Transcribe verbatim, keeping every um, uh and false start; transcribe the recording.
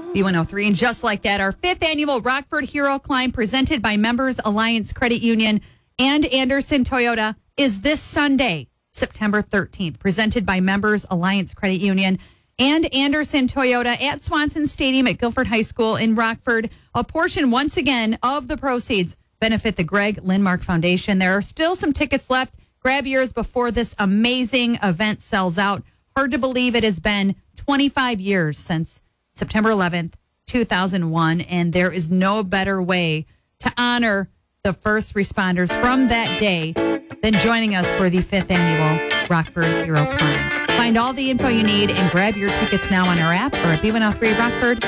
B one oh three. And just like that, our fifth annual Rockford Hero Climb presented by Members Alliance Credit Union and Anderson Toyota is this Sunday, September thirteenth, presented by Members Alliance Credit Union and Anderson Toyota at Swanson Stadium at Guilford High School in Rockford. A portion, once again, of the proceeds benefit the Greg Lindmark Foundation. There are still some tickets left. Grab yours before this amazing event sells out. Hard to believe it has been twenty-five years since September eleventh, two thousand one, and there is no better way to honor the first responders from that day than joining us for the fifth annual Rockford Hero Climb. Find all the info you need and grab your tickets now on our app or at B one oh three rockford